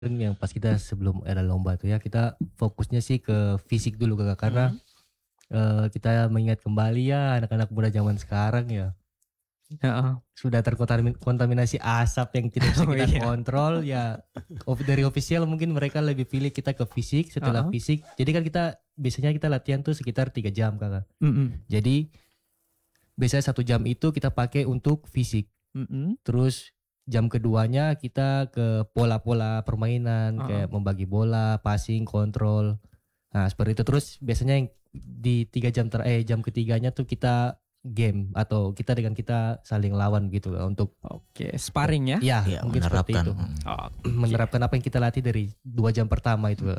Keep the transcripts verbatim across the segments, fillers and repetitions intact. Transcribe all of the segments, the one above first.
yang pas kita sebelum era lomba tuh ya, kita fokusnya sih ke fisik dulu Kakak, karena Hmm. eh, kita mengingat kembali ya anak-anak muda zaman sekarang ya Heeh. sudah terkontaminasi asap yang tidak bisa Oh, kita iya. kontrol ya. of- Dari official mungkin mereka lebih pilih kita ke fisik. Setelah Uh-uh. fisik, jadi kan kita biasanya kita latihan tuh sekitar tiga jam Kakak. Mm-mm. Jadi biasanya satu jam itu kita pakai untuk fisik. Mm-mm. Terus jam keduanya kita ke pola-pola permainan, Uh-uh. kayak membagi bola, passing, kontrol. Nah seperti itu. Terus biasanya yang di tiga jam ter eh jam ketiganya tuh kita game atau kita dengan kita saling lawan gitu loh, untuk Oke, sparring ya. ya Ya, mungkin seperti menerapkan. itu. Hmm. Oke. Menerapkan apa yang kita latih dari dua jam pertama itu.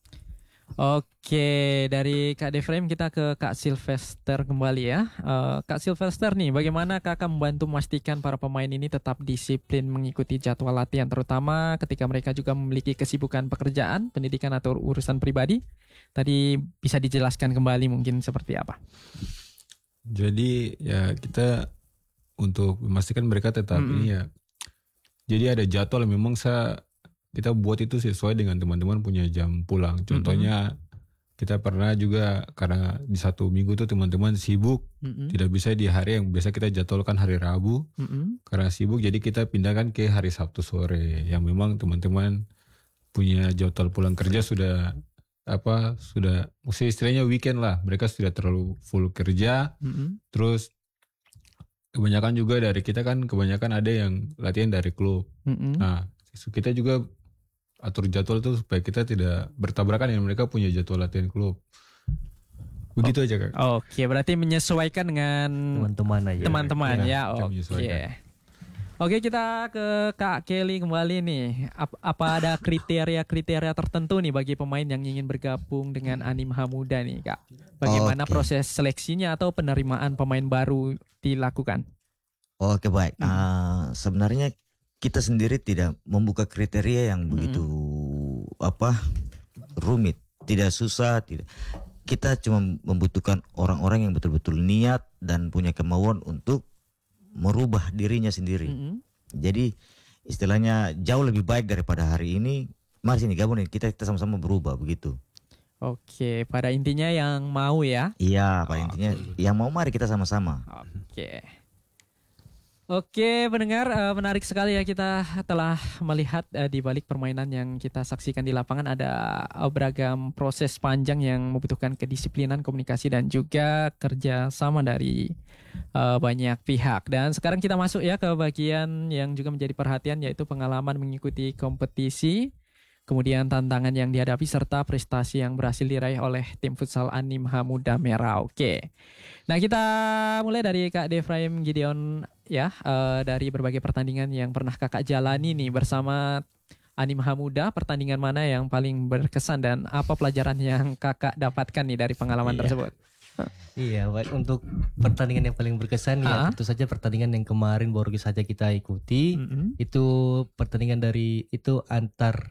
Oke, dari Kak Deframe kita ke Kak Sylvester kembali ya. Eh, Kak Sylvester nih, bagaimana Kakak membantu memastikan para pemain ini tetap disiplin mengikuti jadwal latihan, terutama ketika mereka juga memiliki kesibukan pekerjaan, pendidikan atau urusan pribadi? Tadi bisa dijelaskan kembali mungkin seperti apa? Jadi ya kita untuk memastikan mereka tetap Mm-mm. ini ya. Jadi ada jadwal yang memang saya kita buat itu sesuai dengan teman-teman punya jam pulang. Contohnya kita pernah juga karena di satu minggu tuh teman-teman sibuk, Mm-mm. tidak bisa di hari yang biasa kita jadwalkan hari Rabu. Mm-mm. Karena sibuk jadi kita pindahkan ke hari Sabtu sore yang memang teman-teman punya jadwal pulang kerja sudah apa sudah mesti istilahnya weekend lah, mereka sudah terlalu full kerja. Mm-mm. Terus kebanyakan juga dari kita kan kebanyakan ada yang latihan dari klub. Mm-mm. Nah kita juga atur jadwal tuh supaya kita tidak bertabrakan dengan mereka punya jadwal latihan klub. Begitu aja Kak. Oke, berarti menyesuaikan dengan Teman-teman aja. teman-teman Ya, ya. kita Oke. menyesuaikan. Oke, kita ke Kak Kelly kembali nih. Ap- Apa ada kriteria-kriteria tertentu nih bagi pemain yang ingin bergabung dengan Animha Muda nih, Kak? Bagaimana Oke. proses seleksinya atau penerimaan pemain baru dilakukan? Oke baik. Hmm. Ah, sebenarnya kita sendiri tidak membuka kriteria yang begitu apa rumit, tidak susah, tidak. Kita cuma membutuhkan orang-orang yang betul-betul niat dan punya kemauan untuk merubah dirinya sendiri. Mm-mm. Jadi istilahnya jauh lebih baik daripada hari ini. Mari sini gabung nih, kita kita sama-sama berubah begitu. Oke, pada intinya yang mau ya. Iya, pada intinya yang mau mari kita sama-sama. Oke. Oke, pendengar, eh, menarik sekali ya, kita telah melihat eh, di balik permainan yang kita saksikan di lapangan ada eh, beragam proses panjang yang membutuhkan kedisiplinan, komunikasi dan juga kerja sama dari eh, banyak pihak. Dan sekarang kita masuk ya ke bagian yang juga menjadi perhatian, yaitu pengalaman mengikuti kompetisi, kemudian tantangan yang dihadapi serta prestasi yang berhasil diraih oleh tim futsal Animha Muda Merauke. Nah, kita mulai dari Kak Deframe Gideon ya, eh, dari berbagai pertandingan yang pernah Kakak jalani nih bersama Animha Muda. Pertandingan mana yang paling berkesan dan apa pelajaran yang Kakak dapatkan nih dari pengalaman Iya. tersebut? Iya, baik, untuk pertandingan yang paling berkesan Ah. ya tentu saja pertandingan yang kemarin baru saja kita ikuti. Mm-mm. Itu pertandingan dari itu antar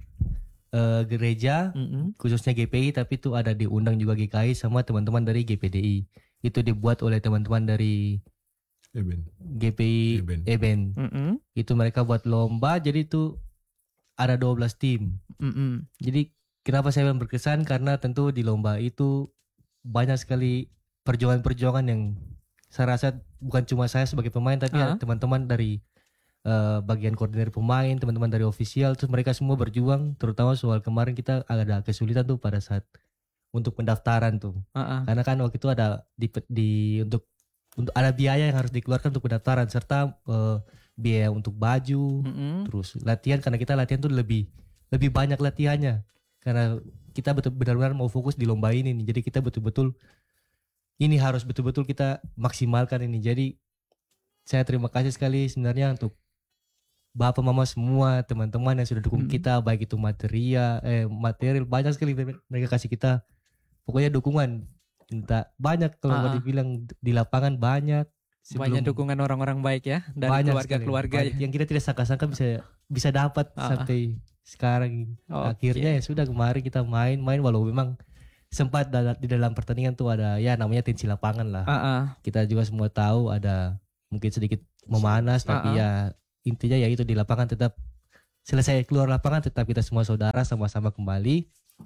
eh, gereja, Mm-mm. khususnya G P I, tapi itu ada diundang juga G K I sama teman-teman dari G P D I. Itu dibuat oleh teman-teman dari Eben. G P I Eben. Eben. Mm-mm. Itu mereka buat lomba, jadi itu ada dua belas tim. Mm-mm. Jadi kenapa saya bilang berkesan, karena tentu di lomba itu banyak sekali perjuangan-perjuangan yang saya rasa bukan cuma saya sebagai pemain, tapi Ah. ada teman-teman dari eh, bagian koordinator pemain, teman-teman dari official, terus mereka semua berjuang. Terutama soal kemarin kita ada kesulitan tuh pada saat untuk pendaftaran tuh, Ah-ah. karena kan waktu itu ada di, di untuk untuk ada biaya yang harus dikeluarkan untuk pendaftaran serta eh, biaya untuk baju, Mm-mm. terus latihan, karena kita latihan tuh lebih lebih banyak latihannya karena kita betul benar-benar mau fokus di lomba ini nih. Jadi kita betul-betul ini harus betul-betul kita maksimalkan ini. Jadi saya terima kasih sekali sebenarnya untuk Bapak Mama semua, teman-teman yang sudah dukung Hmm. kita, baik itu material eh material banyak sekali mereka kasih kita. Pokoknya dukungan entah banyak, kalau mau Ah. dibilang di lapangan banyak. Banyak Sebelum- dukungan orang-orang baik ya dari banyak keluarga-keluarga. sekali. Banyak yang kita tidak sangka-sangka bisa bisa dapat Ah. sampai sekarang. Oke. Akhirnya ya sudah, kemarin kita main-main walau memang sempat da- di dalam pertandingan tuh ada ya namanya tensi lapangan lah. Ah-ah. Kita juga semua tahu ada mungkin sedikit memanas, tapi Ah, ah. ya intinya ya itu di lapangan tetap selesai keluar lapangan tetap kita semua saudara, sama-sama kembali.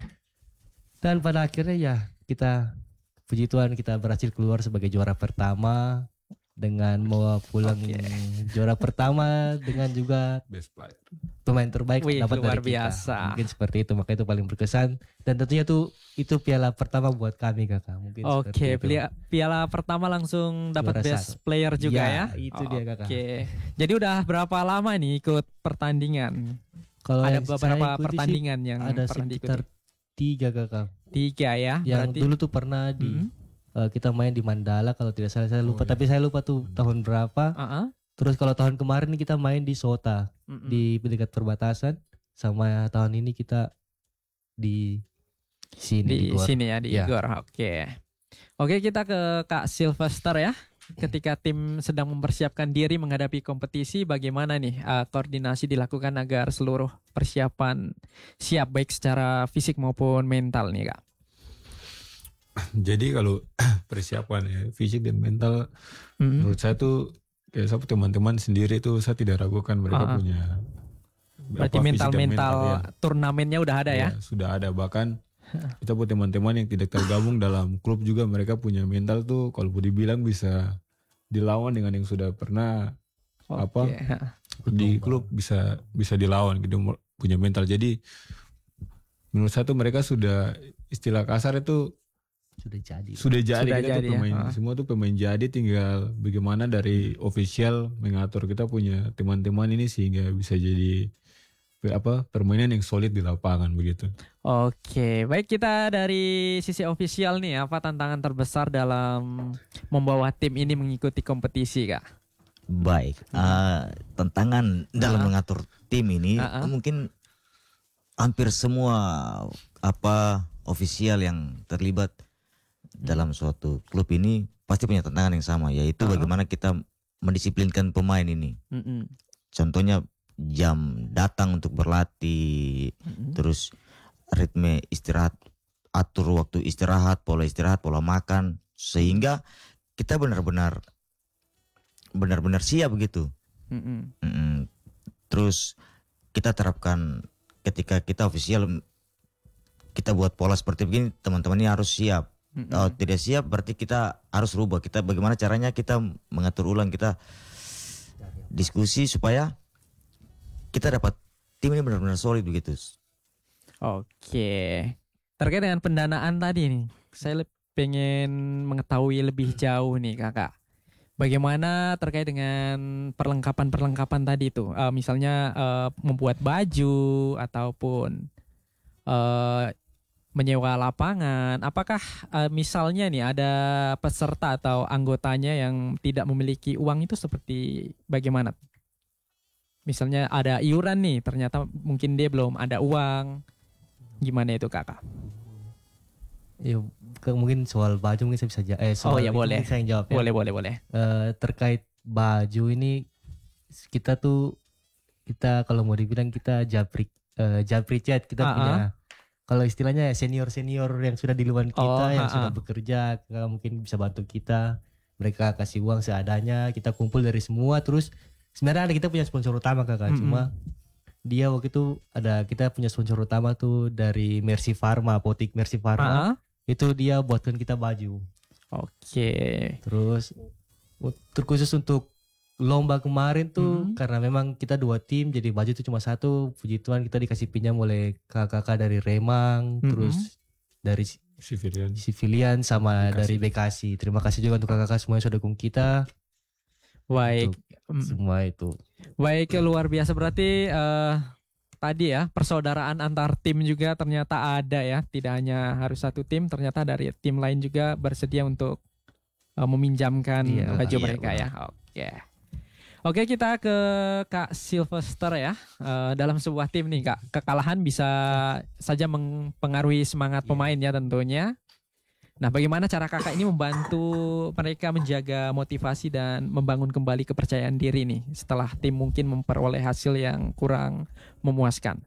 Dan pada akhirnya ya kita, puji Tuhan, kita berhasil keluar sebagai juara pertama dengan mau pulang Oke. juara pertama dengan juga Best player. pemain terbaik Wih, dapat luar dari kita. biasa. Mungkin seperti itu, makanya itu paling berkesan. Dan tentunya tuh itu piala pertama buat kami kakak. Mungkin seperti Oke, itu. piala, piala pertama langsung dapat Juara best satu. player juga ya. Itu dia kakak. Oke. Jadi udah berapa lama nih ikut pertandingan? Kalau Ada yang saya beberapa ikuti sih pertandingan yang ada pernah sekitar diikuti. tiga kakak. Tiga ya. Yang berarti. dulu tuh pernah di Mhm. eh, kita main di Mandala kalau tidak salah, saya lupa. Oh, iya. Tapi saya lupa tuh tahun berapa. Uh-uh. Terus kalau tahun kemarin nih kita main di Sota, Mm-mm. di dekat perbatasan. Sama tahun ini kita di sini di di Gor. sini ya di Ya. Gor. Oke. Oke, kita ke Kak Sylvester ya. Ketika tim sedang mempersiapkan diri menghadapi kompetisi, bagaimana nih uh, koordinasi dilakukan agar seluruh persiapan siap baik secara fisik maupun mental nih Kak? Jadi kalau persiapan ya fisik dan mental, Mm-mm. menurut saya tuh kayak saya teman-teman sendiri tuh saya tidak ragukan mereka Ah, ah. punya. Berarti apa, fisik dan mental-mental ya. turnamennya udah ada ya? Ya, sudah ada, bahkan kita buat teman-teman yang tidak tergabung dalam klub juga mereka punya mental tuh kalau boleh dibilang bisa dilawan dengan yang sudah pernah apa Oke. di klub, bisa bisa dilawan gitu, punya mental. Jadi menurut saya tuh mereka sudah, istilah kasar itu Sudah jadi. sudah jadi, Sudah kita jadi tuh ya. pemain Ah. semua tuh pemain jadi, tinggal bagaimana dari official mengatur kita punya teman-teman ini sehingga bisa jadi apa permainan yang solid di lapangan begitu. Oke, baik, kita dari sisi ofisial nih, apa tantangan terbesar dalam membawa tim ini mengikuti kompetisi Kak? Baik, eh, tantangan dalam Ah. mengatur tim ini Ah, ah. mungkin hampir semua apa ofisial yang terlibat dalam suatu klub ini pasti punya tantangan yang sama, yaitu Ah. bagaimana kita mendisiplinkan pemain ini. Mm-mm. Contohnya jam datang untuk berlatih, Mm-mm. terus ritme istirahat, atur waktu istirahat, pola istirahat, pola makan, sehingga kita benar-benar benar-benar siap gitu. Mm-mm. Mm-mm. Terus kita terapkan ketika kita ofisial, kita buat pola seperti begini, teman-teman ini harus siap. Mm-mm. Kalau tidak siap berarti kita harus rubah. Kita bagaimana caranya kita mengatur ulang, kita diskusi supaya kita dapat tim ini benar-benar solid begitu. Oke, terkait dengan pendanaan tadi nih, saya le- pengen mengetahui lebih jauh nih Kakak. Bagaimana terkait dengan perlengkapan-perlengkapan tadi itu, Eh, misalnya eh, membuat baju ataupun eh, menyewa lapangan. Apakah eh, misalnya nih ada peserta atau anggotanya yang tidak memiliki uang, itu seperti bagaimana? Misalnya ada iuran nih, ternyata mungkin dia belum ada uang. Gimana itu Kakak? Ya, ke- mungkin soal baju mungkin saya bisa jawab. Eh, soal Oh, ya, itu boleh. mungkin saya yang jawab ya. Boleh, boleh, boleh. Eh, terkait baju ini kita tuh kita kalau mau dibilang kita japri eh, japri chat kita Ah, punya, ah. kalau istilahnya senior senior yang sudah di luar kita Oh, yang ah, sudah ah. bekerja, kalau mungkin bisa bantu kita, mereka kasih uang seadanya, kita kumpul dari semua. Terus sebenarnya ada kita punya sponsor utama kakak, Mm-mm. cuma dia waktu itu ada kita punya sponsor utama tuh dari Mercy Pharma, apotik Mercy Pharma. Ah, ah. Itu dia buatkan kita baju. Oke. Terus u- terkhusus untuk lomba kemarin tuh Mhm. karena memang kita dua tim jadi baju itu cuma satu. Puji Tuhan kita dikasih pinjam oleh kakak-kakak dari Remang, Mhm. terus dari si- Civilian. Civilian sama Bekasi. dari Bekasi. Terima kasih juga untuk kakak-kakak semua yang sudah dukung kita. Baik. Untuk Mm. semua itu. Baik, luar biasa, berarti eh, tadi ya persaudaraan antar tim juga ternyata ada ya. Tidak hanya harus satu tim, ternyata dari tim lain juga bersedia untuk eh, meminjamkan Iya, baju iya, mereka ya. Oke. Oke, kita ke Kak Sylvester ya. Eh, dalam sebuah tim nih Kak, kekalahan bisa saja mempengaruhi semangat Iya. pemain ya tentunya. Nah, bagaimana cara Kakak ini membantu mereka menjaga motivasi dan membangun kembali kepercayaan diri nih setelah tim mungkin memperoleh hasil yang kurang memuaskan?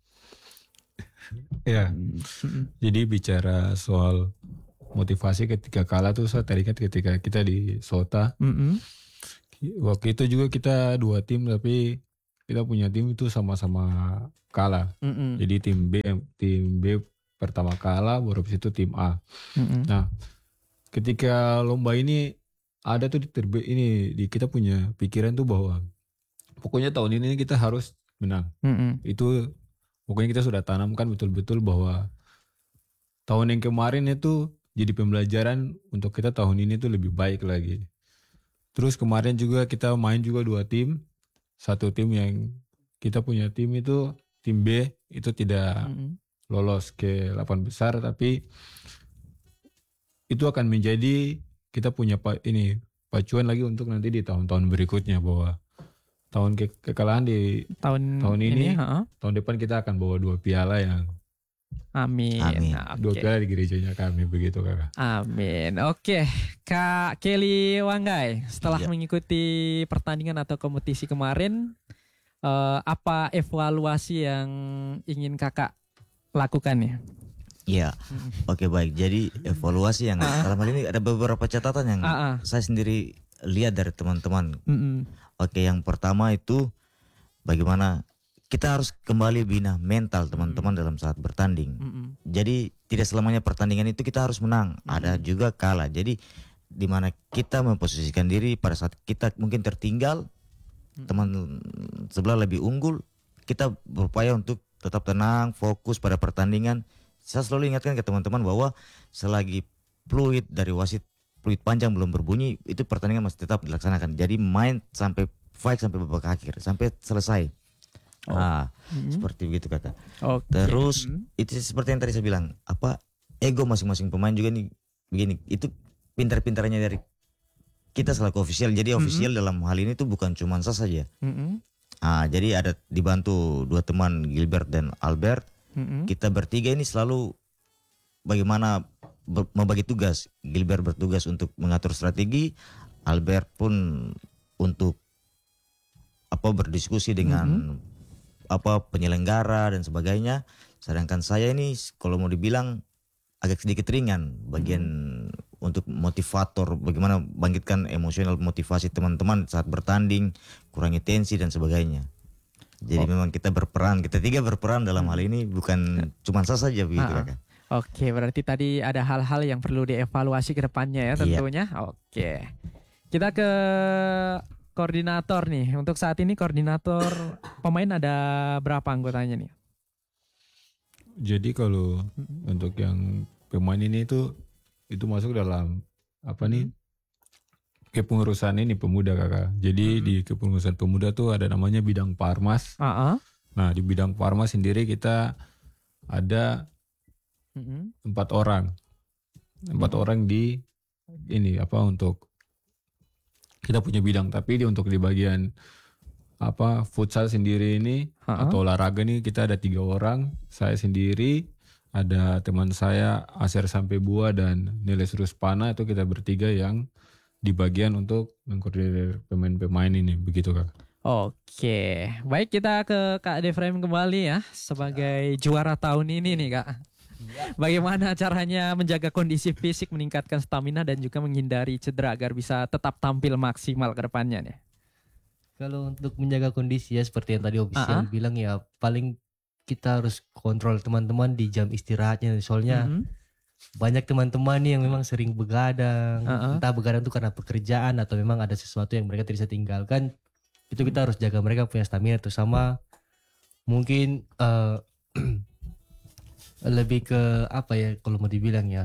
Ya, jadi bicara soal motivasi ketika kalah tuh saya teringat ketika kita di Sota. Mm-mm. Waktu itu juga kita dua tim, tapi kita punya tim itu sama-sama kalah. Mm-mm. Jadi tim B tim B pertama kalah, baru habis itu tim A. Mm-mm. Nah, ketika lomba ini ada tuh di terbe ini di kita punya pikiran tuh bahwa pokoknya tahun ini kita harus menang. Mm-mm. Itu pokoknya kita sudah tanamkan betul-betul bahwa tahun yang kemarin itu jadi pembelajaran untuk kita tahun ini tuh lebih baik lagi. Terus kemarin juga kita main juga dua tim. Satu tim yang kita punya tim itu tim B itu tidak Mm-mm. lolos ke delapan besar, tapi itu akan menjadi kita punya pa, ini pacuan lagi untuk nanti di tahun-tahun berikutnya bahwa tahun ke, kekalahan di Tahun, tahun ini, ha-ha. tahun depan kita akan bawa dua piala yang Amin. Amin. Nah, dua oke. piala di gerejanya kami begitu kakak. Amin. Oke, Kak Kelly Wanggai, setelah Iya. mengikuti pertandingan atau kompetisi kemarin, eh, apa evaluasi yang ingin Kakak lakukan ya? Iya. Oke baik. Jadi evaluasi yang Ah. dalam hal ini ada beberapa catatan yang Ah, ah. saya sendiri lihat dari teman-teman. Mm-mm. Oke, yang pertama itu bagaimana kita harus kembali bina mental teman-teman dalam saat bertanding. Mm-mm. Jadi tidak selamanya pertandingan itu kita harus menang, ada juga kalah. Jadi di mana kita memposisikan diri pada saat kita mungkin tertinggal, teman sebelah lebih unggul, kita berupaya untuk tetap tenang, fokus pada pertandingan. Saya selalu ingatkan ke teman-teman bahwa selagi fluid dari wasit, fluid panjang belum berbunyi, itu pertandingan masih tetap dilaksanakan. Jadi main sampai fight sampai babak akhir, sampai selesai. Ah, Mm-mm. seperti begitu kata. Oke. Terus Mm. itu seperti yang tadi saya bilang, apa ego masing-masing pemain juga nih begini. Itu pintar-pintarnya dari kita selaku official. Jadi official dalam hal ini tuh bukan cuma saya saja. Mm-mm. Ah, jadi ada dibantu dua teman Gilbert dan Albert. Mm-mm. Kita bertiga ini selalu bagaimana ber- membagi tugas. Gilbert bertugas untuk mengatur strategi, Albert pun untuk apa berdiskusi dengan apa penyelenggara dan sebagainya. Sedangkan saya ini kalau mau dibilang agak sedikit ringan bagian untuk motivator, bagaimana bangkitkan emosional motivasi teman-teman saat bertanding, kurangi tensi dan sebagainya. Jadi memang kita berperan, kita tiga berperan dalam hal ini, bukan cuma saya saja begitu Ah, ah. kakak. Oke, berarti tadi ada hal-hal yang perlu dievaluasi ke depannya ya Iya. tentunya. Oke. Kita ke koordinator nih. Untuk saat ini koordinator pemain ada berapa anggotanya nih? Jadi kalau untuk yang pemain ini itu itu masuk dalam apa nih kepengurusan ini pemuda kakak. Jadi di kepengurusan pemuda tuh ada namanya bidang Parmas. Ah, ah. Nah di bidang Parmas sendiri kita ada Mm-mm. empat orang, empat orang di ini apa untuk kita punya bidang. Tapi di untuk di bagian apa futsal sendiri ini Ha-ha. atau olahraga nih kita ada tiga orang. Saya sendiri, ada teman saya Aser Sampai Bua dan Niles Ruspana, itu kita bertiga yang di bagian untuk mengkoordinir pemain-pemain ini begitu kak. Oke, baik kita ke Kak Defrem kembali ya sebagai juara tahun ini nih Kak. Bagaimana caranya menjaga kondisi fisik, meningkatkan stamina dan juga menghindari cedera agar bisa tetap tampil maksimal ke depannya nih? Kalau untuk menjaga kondisi ya seperti yang tadi official Ah, ah. bilang ya, paling kita harus kontrol teman-teman di jam istirahatnya. Soalnya Mhm. banyak teman-teman nih yang memang sering begadang. Ah, ah. Entah begadang itu karena pekerjaan atau memang ada sesuatu yang mereka tidak bisa tinggalkan. Itu kita harus jaga mereka punya stamina tuh, sama mungkin eh, lebih ke apa ya kalau mau dibilang ya,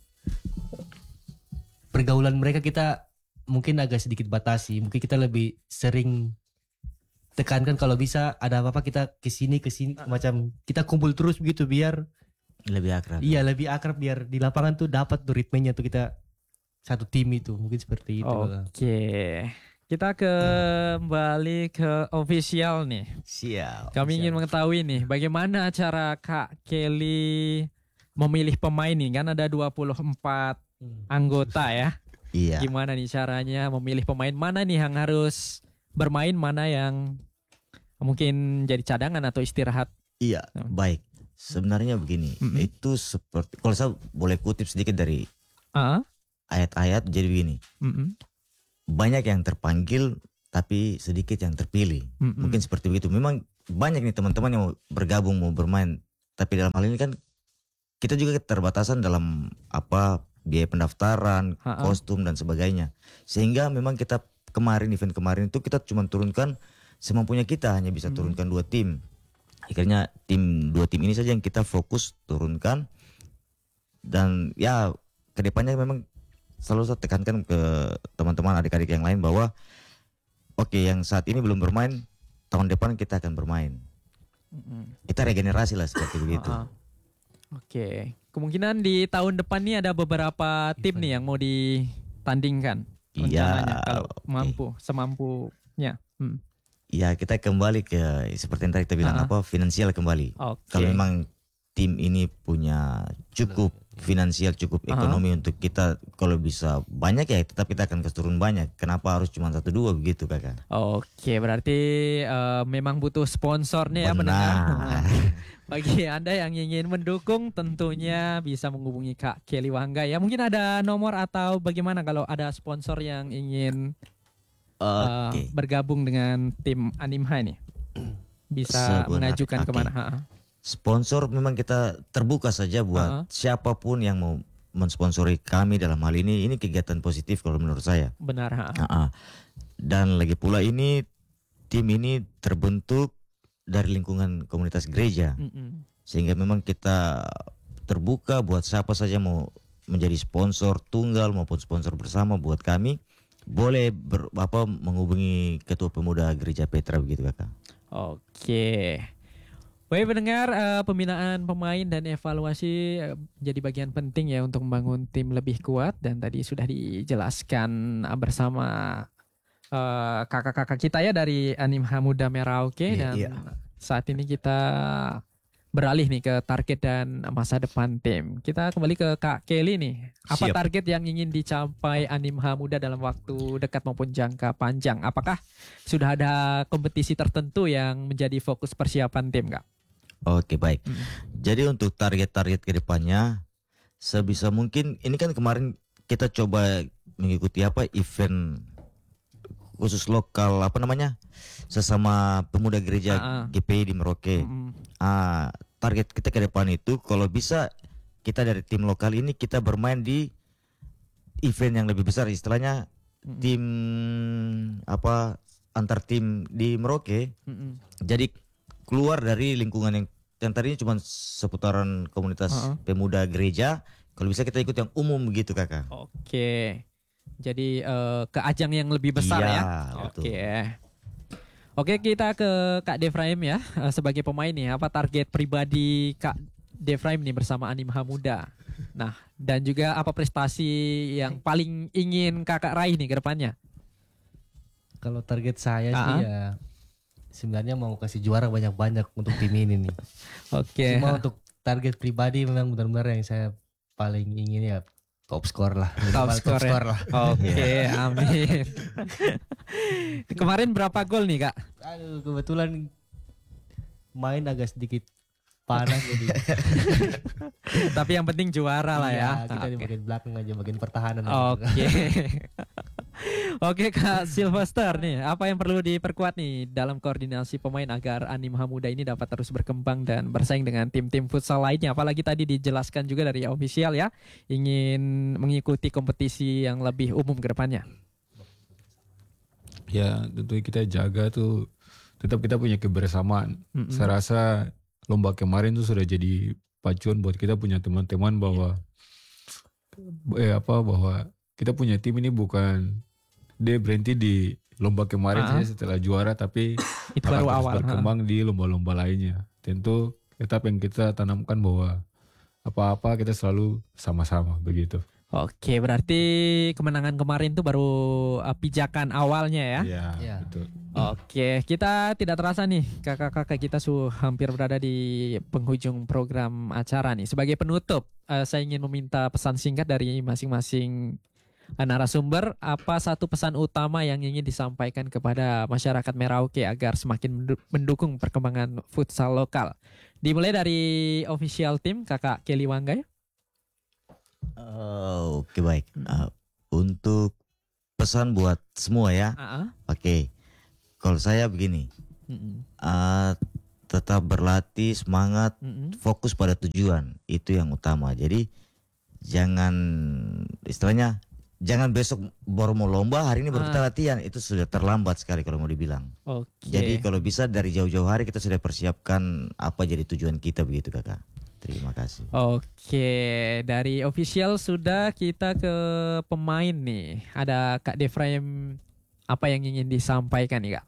pergaulan mereka kita mungkin agak sedikit batasi. Mungkin kita lebih sering tekankan kalau bisa ada apa-apa kita kesini kesini macam kita kumpul terus begitu biar Lebih akrab. iya lebih akrab, biar di lapangan tuh dapat tuh ritmenya tuh kita satu tim itu, mungkin seperti itu. Oke, kita kembali ke official nih. Siap. Kami ingin mengetahui nih bagaimana cara Kak Kelly memilih pemain nih, kan ada dua puluh empat anggota ya. Iya. Gimana nih caranya memilih pemain, mana nih yang harus bermain, mana yang mungkin jadi cadangan atau istirahat? Iya, baik. Sebenarnya begini, Mm-mm. itu seperti kalau saya boleh kutip sedikit dari Ah, ayat-ayat, jadi begini. mm-mm. Banyak yang terpanggil tapi sedikit yang terpilih. Mm-mm. Mungkin seperti begitu. Memang banyak nih teman-teman yang mau bergabung, mau bermain, tapi dalam hal ini kan kita juga keterbatasan dalam apa biaya pendaftaran, Ha-ha. kostum dan sebagainya. Sehingga memang kita kemarin event kemarin itu kita cuma turunkan semampunya kita, hanya bisa Hmm. turunkan dua tim. Akhirnya tim dua tim ini saja yang kita fokus turunkan, dan ya kedepannya memang selalu saya tekankan ke teman-teman adik-adik yang lain bahwa oke yang saat ini belum bermain, tahun depan kita akan bermain. Mm-mm. Kita regenerasi lah seperti begitu. Ah, ah. Oke, kemungkinan di tahun depan nih ada beberapa tim nih yang mau ditandingkan. Iya, Rencananya kalau oke. mampu, semampunya. Hmm. Ya kita kembali ke seperti yang tadi kita bilang Ah, ah. apa finansial kembali. Oke. Kalau memang tim ini punya cukup finansial, cukup Aha. ekonomi untuk kita, kalau bisa banyak ya tetap kita akan keturun banyak. Kenapa harus cuma satu dua begitu kakak? Oke, berarti eh, memang butuh sponsor nih ya mendengar. Benar. Bagi Anda yang ingin mendukung tentunya bisa menghubungi Kak Kelly Wangga ya. Mungkin ada nomor atau bagaimana kalau ada sponsor yang ingin eh, Oke. bergabung dengan tim Animha ini. Bisa Sebenarnya, mengajukan oke. kemana? Ha, ha. Sponsor memang kita terbuka saja Ah. buat siapapun yang mau mensponsori kami dalam hal ini. Ini kegiatan positif kalau menurut saya. Benar. Ha, ha. Ah, ah. Dan lagi pula ini tim ini terbentuk dari lingkungan komunitas gereja, Mm-mm. sehingga memang kita terbuka buat siapa saja mau menjadi sponsor tunggal maupun sponsor bersama buat kami. Boleh ber, apa menghubungi ketua pemuda gereja Petra begitu kakak. Oke. Baik pendengar, eh, pembinaan pemain dan evaluasi eh, jadi bagian penting ya untuk membangun tim lebih kuat, dan tadi sudah dijelaskan eh, bersama eh, kakak-kakak kita ya dari Animha Muda Merauke. Iya, Dan iya. saat ini kita beralih nih ke target dan masa depan tim. Kita kembali ke Kak Kelly nih. Apa Siap. target yang ingin dicapai Animha Muda dalam waktu dekat maupun jangka panjang? Apakah sudah ada kompetisi tertentu yang menjadi fokus persiapan tim, Kak? Oke baik. Mm. Jadi untuk target-target kedepannya sebisa mungkin ini kan kemarin kita coba mengikuti apa event khusus lokal apa namanya sesama pemuda gereja Ah, ah. G P I di Merauke. Mm-mm. Ah, target kita ke depan itu kalau bisa kita dari tim lokal ini kita bermain di event yang lebih besar, istilahnya Mm-mm. tim apa antar tim di Merauke. Mm-mm. Jadi keluar dari lingkungan yang yang tadinya cuma seputaran komunitas Uh-uh. pemuda gereja, kalau bisa kita ikut yang umum begitu kakak. Oke. Jadi eh, ke ajang yang lebih besar Iya, ya. betul. Oke. Oke, kita ke Kak Defraim ya. Eh, sebagai pemain nih, apa target pribadi Kak Defraim nih bersama Animha Muda? Nah, dan juga apa prestasi yang paling ingin Kakak raih nih ke depannya? Kalau target saya Ah, sih ya sebenarnya mau kasih juara banyak-banyak untuk tim ini nih. Oke. Cuma untuk target pribadi memang benar-benar yang saya paling ingin ya top score lah. Top Minimal score ya? lah. Oke, amin. Kemarin berapa gol nih, Kak? Aduh kebetulan main agak sedikit panas jadi. Tapi yang penting juara lah ya. Iya, kita di Oke. bagian belakang aja, bagian pertahanan. Oke. Oke Kak Sylvester nih, apa yang perlu diperkuat nih dalam koordinasi pemain agar Animha Muda ini dapat terus berkembang dan bersaing dengan tim-tim futsal lainnya? Apalagi tadi dijelaskan juga dari official ya, ingin mengikuti kompetisi yang lebih umum ke depannya. Ya tentu kita jaga tuh tetap kita punya kebersamaan. Mm-mm. Saya rasa lomba kemarin tuh sudah jadi pacuan buat kita punya teman-teman bahwa eh apa bahwa kita punya tim ini bukan dia berhenti di lomba kemarin Ah. saja setelah juara, tapi Itu akan baru terus awal. berkembang di lomba-lomba lainnya. Tentu tetap yang kita tanamkan bahwa apa-apa kita selalu sama-sama begitu. Oke, berarti kemenangan kemarin tuh baru uh, pijakan awalnya ya. Iya, Iya. betul. Oke, kita tidak terasa nih kakak-kakak kita su hampir berada di penghujung program acara nih. Sebagai penutup, eh, saya ingin meminta pesan singkat dari masing-masing eh, narasumber. Apa satu pesan utama yang ingin disampaikan kepada masyarakat Merauke agar semakin mendu- mendukung perkembangan futsal lokal? Dimulai dari official team, Kakak Kelly Wangga ya. Oh, oke baik. Uh, untuk pesan buat semua ya. Ah, ah. Oke. kalau saya begini, Mm-mm. uh, tetap berlatih, semangat, Mm-mm. fokus pada tujuan, itu yang utama. Jadi jangan istilahnya jangan besok baru mau lomba, hari ini baru kita Ah. latihan, itu sudah terlambat sekali kalau mau dibilang. Oke. Jadi kalau bisa dari jauh-jauh hari kita sudah persiapkan apa jadi tujuan kita begitu kakak. Terima kasih. Oke, dari official sudah, kita ke pemain nih. Ada Kak Deframe, apa yang ingin disampaikan nih Kak?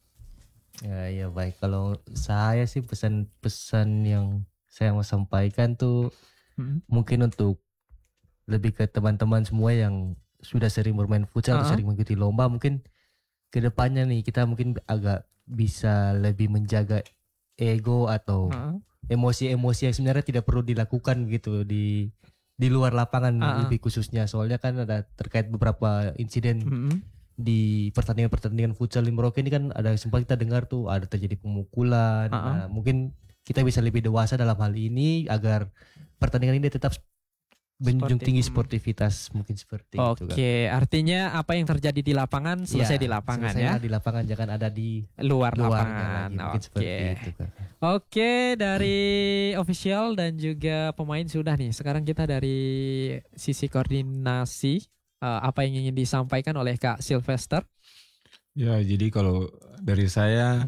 Ya, ya baik. Kalau saya sih pesan-pesan yang saya mau sampaikan tuh Mm-mm. mungkin untuk lebih ke teman-teman semua yang sudah sering bermain futsal atau Uh-uh. sering mengikuti lomba, mungkin kedepannya nih kita mungkin agak bisa lebih menjaga ego atau Uh-uh. emosi-emosi yang sebenarnya tidak perlu dilakukan gitu di di luar lapangan Uh-uh. lebih khususnya. Soalnya kan ada terkait beberapa insiden Mm-mm. di pertandingan-pertandingan futsal di Merauke ini kan ada sempat kita dengar tuh ada terjadi pemukulan. Uh-uh. Nah, mungkin kita bisa lebih dewasa dalam hal ini agar pertandingan ini tetap menjunjung Sportif. tinggi Hmm. sportivitas, mungkin seperti itu kan. Oke, artinya apa yang terjadi di lapangan selesai Ya, di lapangan selesailah ya. di lapangan, jangan ada di Luar luarnya lapangan. lagi, mungkin Oke. seperti itu kan. Oke, dari official dan juga pemain sudah nih. Sekarang kita dari sisi koordinasi, eh, apa yang ingin disampaikan oleh Kak Sylvester? Ya, jadi kalau dari saya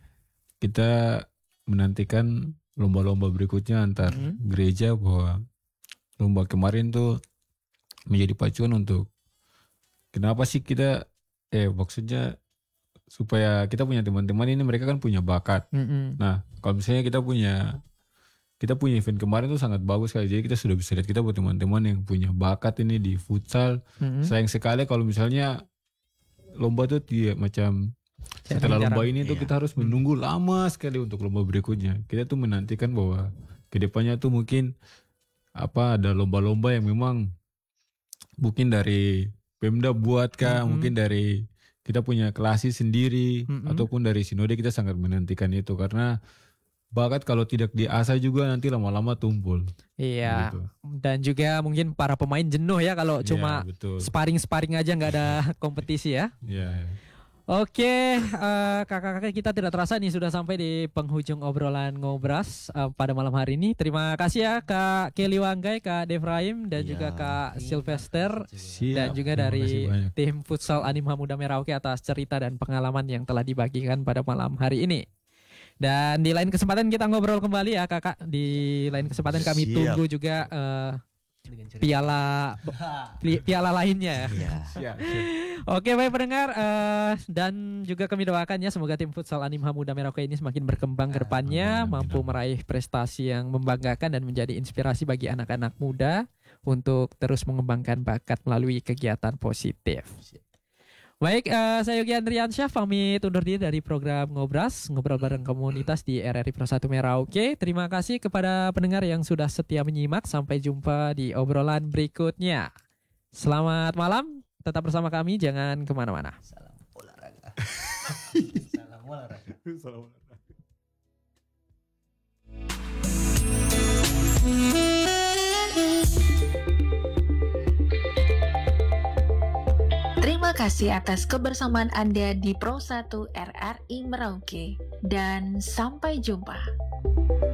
kita menantikan lomba-lomba berikutnya antar Mhm. gereja, bahwa lomba kemarin tuh menjadi pacuan untuk kenapa sih kita eh maksudnya supaya kita punya teman-teman ini, mereka kan punya bakat. Mm-mm. Nah, kalau misalnya kita punya kita punya event kemarin tuh sangat bagus sekali. Jadi kita sudah bisa lihat kita buat teman-teman yang punya bakat ini di futsal. Mm-mm. Sayang sekali kalau misalnya lomba tuh tidak macam setelah Jarang. lomba ini tuh Iya. kita harus menunggu lama sekali untuk lomba berikutnya. Kita tuh menantikan bahwa kedepannya tuh mungkin apa ada lomba-lomba yang memang mungkin dari Pemda buat kah, Mhm. mungkin dari kita punya klasi sendiri, Mhm. ataupun dari Sinode, kita sangat menantikan itu karena bakat kalau tidak diasah juga nanti lama-lama tumpul. Iya. Gitu. Dan juga mungkin para pemain jenuh ya kalau Iya, cuma betul. sparring-sparring aja nggak ada kompetisi ya. Iya. Oke, eh, kakak-kakak, kita tidak terasa nih sudah sampai di penghujung obrolan ngobras eh, pada malam hari ini. Terima kasih ya Kak Kelly Wanggai, Kak Defraim, dan Iya. juga Kak Sylvester, Siap. dan juga Terima dari kasih banyak. tim futsal Anima Muda Merauke atas cerita dan pengalaman yang telah dibagikan pada malam hari ini. Dan di lain kesempatan kita ngobrol kembali ya kakak. Di lain kesempatan kami Siap. tunggu juga eh, Dengan cerita. piala pi- piala lainnya ya. Iya. Siap, siap. Oke baik pendengar, eh, dan juga kami doakan ya semoga tim futsal Anima Muda Merauke ini semakin berkembang ke depannya, Amin, amin, mampu amin. meraih prestasi yang membanggakan dan menjadi inspirasi bagi anak-anak muda untuk terus mengembangkan bakat melalui kegiatan positif. Baik, eh, saya Yogi Andriansyah pamit undur diri dari program Ngobras, ngobrol bareng komunitas di R R I Pro satu Merauke. Terima kasih kepada pendengar yang sudah setia menyimak. Sampai jumpa di obrolan berikutnya. Selamat malam, tetap bersama kami, jangan kemana-mana. Salam olahraga. Salam olahraga. Terima kasih atas kebersamaan Anda di Pro satu R R I Merauke dan sampai jumpa.